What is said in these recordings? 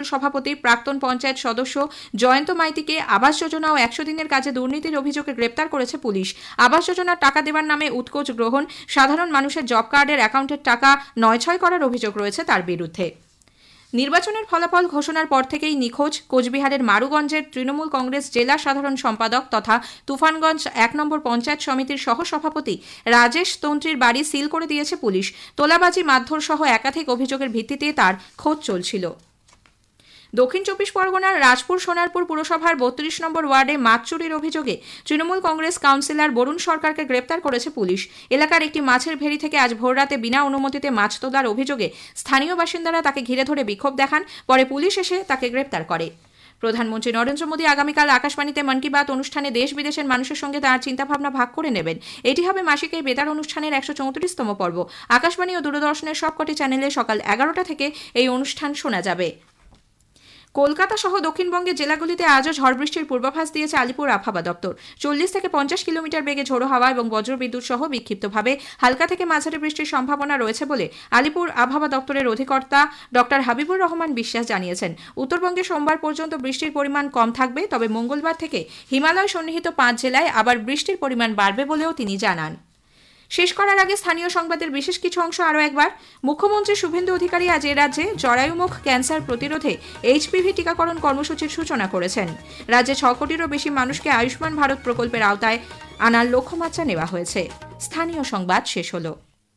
সভাপতি প্রাক্তন পঞ্চায়েত সদস্য জয়ন্ত মাইতিকে আবাস যোজনা ও 100 দিনের কাজে দুর্নীতির অভিযোগে গ্রেপ্তার করেছে পুলিশ। আবাস যোজনার টাকা দেওয়ার নামে উৎকোচ গ্রহণ, সাধারণ মানুষের জব কার্ডের অ্যাকাউন্টের টাকা নয়ছয় করার অভিযোগ রয়েছে তার বিরুদ্ধে। নির্বাচনের ফলাফল ঘোষণার পর থেকেই নিখোঁজ কোচবিহারের মারুগঞ্জের তৃণমূল কংগ্রেস জেলা সাধারণ সম্পাদক তথা তুফানগঞ্জ 1 নম্বর পঞ্চায়েত সমিতির সহসভাপতি রাজেশ তন্ত্রীর বাড়ি সিল করে দিয়েছে পুলিশ। তোলাবাজি, মারধর সহ একাধিক অভিযোগের ভিত্তিতে তার খোঁজ চলছিল। দক্ষিণ 24 পরগনার রাজপুর সোনারপুর পুরসভার 32 নম্বর ওয়ার্ডে মাছ চুরির অভিযোগে তৃণমূল কংগ্রেস কাউন্সিলর বরুণ সরকারকে গ্রেপ্তার করেছে পুলিশ। এলাকার একটি মাছের ভেড়ি থেকে আজ ভোররাতে বিনা অনুমতিতে মাছ তোলার অভিযোগে স্থানীয় বাসিন্দারা তাকে ঘিরে ধরে বিক্ষোভ দেখান। পরে পুলিশ এসে তাকে গ্রেপ্তার করে। প্রধানমন্ত্রী নরেন্দ্র মোদী আগামীকাল আকাশবাণীতে মন কি বাত অনুষ্ঠানে দেশ বিদেশের মানুষের সঙ্গে তাঁর চিন্তাভাবনা ভাগ করে নেবেন। এটি হবে মাসিক এই বেতার অনুষ্ঠানের 134তম পর্ব। আকাশবাণী ও দূরদর্শনের সবকটি চ্যানেলে সকাল 11টা থেকে এই অনুষ্ঠান শোনা যাবে। কলকাতা সহ দক্ষিণবঙ্গের জেলাগুলিতে আজও ঝড় বৃষ্টির পূর্বাভাস দিয়েছে আলিপুর আবহাওয়া দপ্তর। 40 থেকে 50 কিলোমিটার বেগে ঝোড়ো হাওয়া এবং বজ্রবিদ্যুৎ সহ বিক্ষিপ্তভাবে হালকা থেকে মাঝারি বৃষ্টির সম্ভাবনা রয়েছে বলে আলিপুর আবহাওয়া দপ্তরের অধিকর্তা ডক্টর হাবিবুর রহমান বিশ্বাস জানিয়েছেন। উত্তরবঙ্গে সোমবার পর্যন্ত বৃষ্টির পরিমাণ কম থাকবে, তবে মঙ্গলবার থেকে হিমালয় সন্নিহিত 5 জেলায় আবার বৃষ্টির পরিমাণ বাড়বে বলেও তিনি জানান। শেষ করার আগে স্থানীয় সংবাদের বিশেষ কিছু অংশ আরও একবার। মুখ্যমন্ত্রী শুভেন্দু অধিকারী আজ এ রাজ্যে জরায়ুমুখ ক্যান্সার প্রতিরোধে HPV টিকাকরণ কর্মসূচির সূচনা করেছেন। রাজ্যে 6 কোটিরও বেশি মানুষকে আয়ুষ্মান ভারত প্রকল্পের আওতায় আনার লক্ষ্যমাত্রা নেওয়া হয়েছে। স্থানীয় সংবাদ শেষ হল।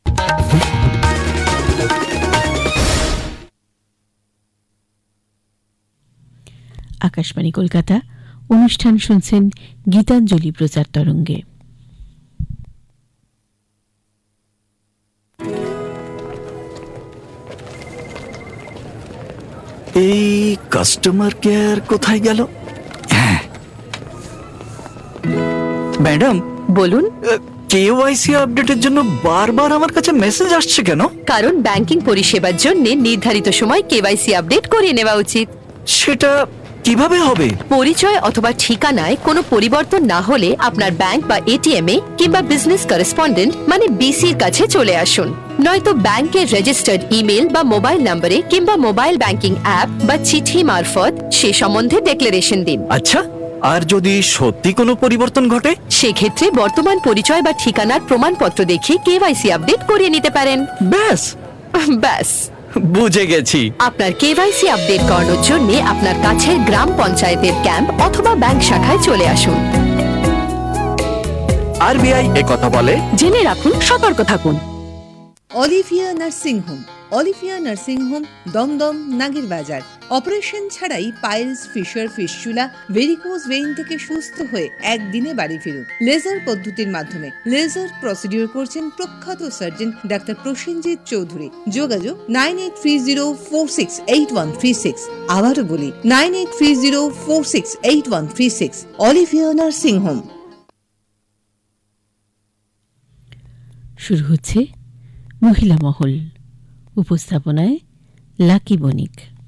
আকাশবাণী কলকাতা, অনুষ্ঠান শুনছেন গীতাঞ্জলি প্রচার তরঙ্গে। এই কাস্টমার কেয়ার কোথায় গেল? হ্যাঁ, ম্যাডাম বলুন। কেওয়াইসি আপডেটের জন্য বারবার আমার কাছে মেসেজ আসছে কেন? কারণ ব্যাংকিং পরিষেবার জন্য নির্ধারিত সময় কেওয়াইসি আপডেট করিয়ে নেওয়া উচিত। সেটা কিভাবে হবে? পরিচয় অথবা ঠিকানায় কোনো পরিবর্তন না হলে আপনার ব্যাংক বা এটিএম এ কিংবা বিজনেস করেসপন্ডেন্ট মানে বিসির কাছে চলে আসুন। নয়তো ব্যাংকের রেজিস্টার্ড ইমেল বা মোবাইল নম্বরে কিংবা মোবাইল ব্যাংকিং অ্যাপ বা চিঠি মারফত সে সম্বন্ধে ডিক্লারেশন দিন। আচ্ছা, আর যদি সত্যি কোনো পরিবর্তন ঘটে? সেক্ষেত্রে বর্তমান পরিচয় বা ঠিকানার প্রমাণপত্র দেখিয়ে কেওয়াইসি আপডেট করিয়ে নিতে পারেন। ব্যাস ব্যাস, বুঝে গেছি। আপনার কেওয়াইসি আপডেট করানোর জন্য আপনার কাছের গ্রাম পঞ্চায়েতের ক্যাম্প অথবা ব্যাংক শাখায় চলে আসুন। আরবিআই কথা বলে, জেনে রাখুন, সতর্ক থাকুন। Olivia nursing home. Olivia nursing home, Dumdum, নাগের বাজার। অপারেশন ছাড়াই piles, fisher, fistula, varicose vein থেকে সুস্থ হয়ে একদিনে বাড়ি ফিরুন লেজার পদ্ধতির মাধ্যমে। লেজার প্রসিডিউর করছেন প্রখ্যাত সার্জন ডাক্তার প্রসেনজিৎ চৌধুরী। যোগাযোগ 9830468136। আবারও বলি 9830468136। Olivia nursing home. শুরু হচ্ছে মহিলা মহল। উপস্থাপনায় লাকি বণিক।